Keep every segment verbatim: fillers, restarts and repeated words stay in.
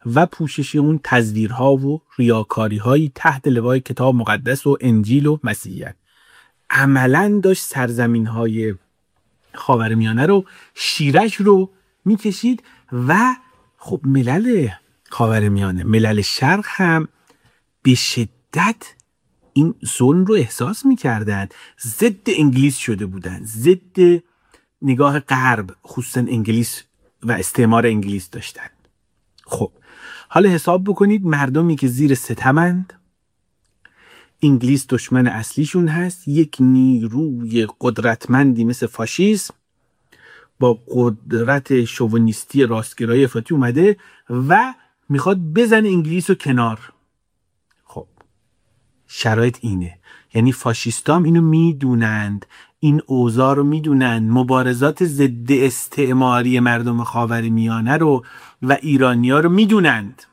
و پوشش اون تزویرها و ریاکاری‌هایی تحت لوای کتاب مقدس و انجیل و مسیحیت. عملاً داشت سرزمین‌های خاورمیانه رو، شیرش رو میکشید و خب ملل خاورمیانه، ملل شرق هم به شدت این ظلم رو احساس میکردن، ضد انگلیس شده بودن، ضد نگاه غرب خصوصا انگلیس و استعمار انگلیس داشتن. خب حالا حساب بکنید مردمی که زیر ستمند، انگلیس دشمن اصلیشون هست، یک نیروی قدرتمندی مثل فاشیسم با قدرت شوونیستی راستگرایی افراطی اومده و میخواد بزنه انگلیس رو کنار. خب شرایط اینه، یعنی فاشیستام اینو میدونند، این اوضاع رو میدونند، مبارزات ضد استعماری مردم خاورمیانه رو و ایرانی‌ها رو میدونند.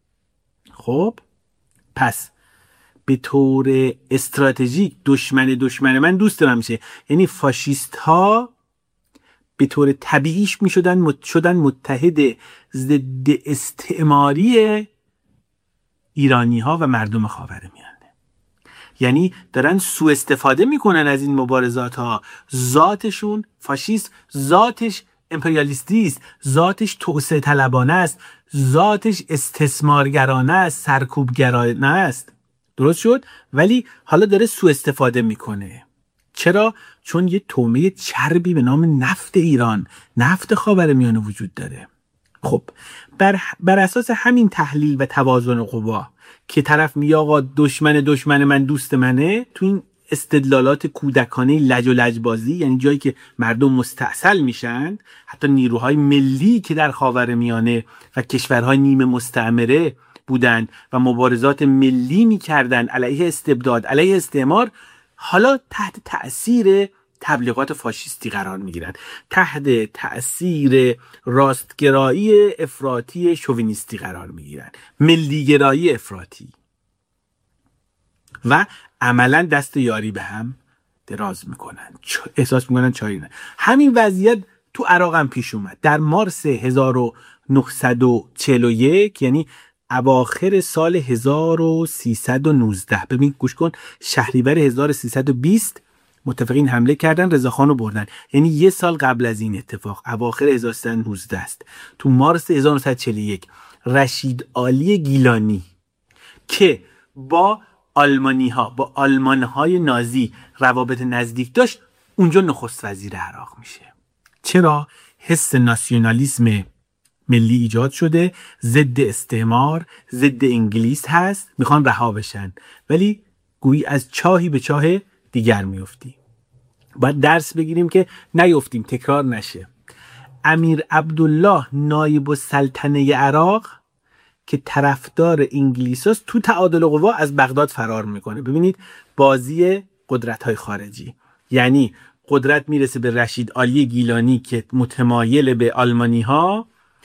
خب پس به طور استراتژیک دشمن دشمن من دوست من میشه، یعنی فاشیست ها به طور طبیعیش میشدن مت شدن متحد ضد استعماری ایرانی ها و مردم خاورمیانه. یعنی دارن سوء استفاده میکنن از این مبارزات ها. ذاتشون فاشیست، ذاتش امپریالیستی است، ذاتش توسعه طلبانه است، ذاتش استثمارگرانه است، سرکوبگرانه است. درست شد؟ ولی حالا داره سوء استفاده میکنه. چرا؟ چون یه طعمه چربی به نام نفت ایران، نفت خاورمیانه وجود داره. خب بر, بر اساس همین تحلیل و توازن قوا که طرف میگه آقا دشمن دشمن من دوست منه، تو این استدلالات کودکانه لج و لجبازی، یعنی جایی که مردم مستعسل میشن، حتی نیروهای ملی که در خاورمیانه و کشورهای نیمه مستعمره بودن و مبارزات ملی میکردن علیه استبداد، علیه استعمار، حالا تحت تأثیر تبلیغات فاشیستی قرار میگیرن، تحت تأثیر راستگرایی افراطی شوونیستی قرار میگیرن، ملیگرایی افراطی، و عملا دست یاری به هم دراز میکنن، احساس میکنن چاری نه. همین وضعیت تو عراق هم پیش اومد. در مارس هزار و نهصد و چهل و یک، یعنی اواخر سال هزار و سیصد و نوزده، ببین گوش کن، شهریور هزار و سیصد و بیست متفقین حمله کردن، رضاخان رو بردن. یعنی یه سال قبل از این اتفاق، اواخر هزار و سیصد و نوزده است. تو مارس هزار و نهصد و چهل و یک رشید عالی گیلانی که با آلمانی ها، با آلمان های نازی روابط نزدیک داشت، اونجا نخست وزیر عراق میشه. چرا؟ حس ناسیونالیسم ملی ایجاد شده، ضد استعمار، ضد انگلیس هست، میخوان رها بشن، ولی گویی از چاهی به چاه دیگر میفتی. باید درس بگیریم که نیفتیم، تکرار نشه. امیر عبدالله نایب السلطنه عراق که طرفدار انگلیس است، تو تعادل قوا از بغداد فرار میکنه. ببینید بازی قدرت‌های خارجی، یعنی قدرت میرسه به رشید عالی گیلانی که متمایل به آلمانی ها،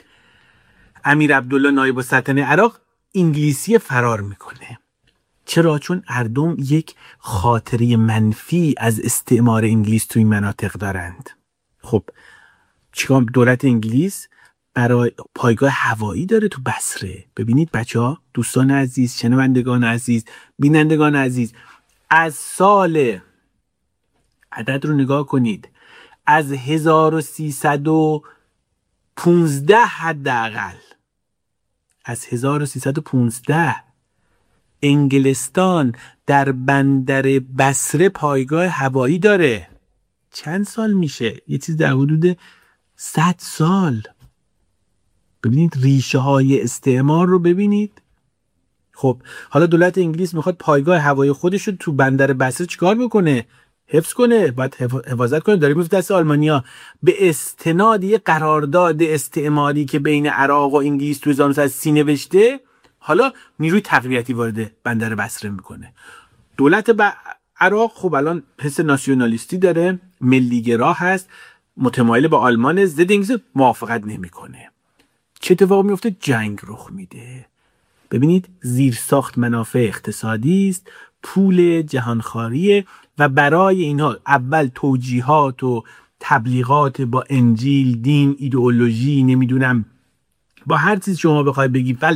امیر عبدالله نایب السلطنه عراق انگلیسی فرار میکنه. چرا؟ چون اردم یک خاطره منفی از استعمار انگلیس توی این مناطق دارند. خب چیکار؟ دولت انگلیس برای پایگاه هوایی داره تو بصره. ببینید بچه ها، دوستان عزیز، شنوندگان عزیز، بینندگان عزیز، از سال، عدد رو نگاه کنید، از هزار و سیصد و پانزده حداقل، از هزار و سیصد و پانزده انگلستان در بندر بصره پایگاه هوایی داره. چند سال میشه؟ یه چیز در حدود صد سال. ببینید ریشه های استعمار رو ببینید. خب حالا دولت انگلیس میخواد پایگاه هوایی خودش رو تو بندر بصره چیکار بکنه؟ حفظ کنه، باید حفاظت کنه. داره میفته دست آلمانیا به استناد یه قرارداد استعماری که بین عراق و انگلیس تو هزار و نهصد و سی نوشته. حالا نیروی تقویتی وارد بندر بصره میکنه. دولت ب... عراق خب الان حس ناسیونالیستی داره، ملیگرا هست، متمایل به آلمان، ضد انگلیس موافقت نمیکنه. چه اتفاقی میفته؟ جنگ رخ میده. ببینید زیرساخت منافع اقتصادی است، پول جهانخواریه، و برای اینها اول توجیهات و تبلیغات با انجیل، دین، ایدئولوژی، نمیدونم با هر چیز شما بخوای بگی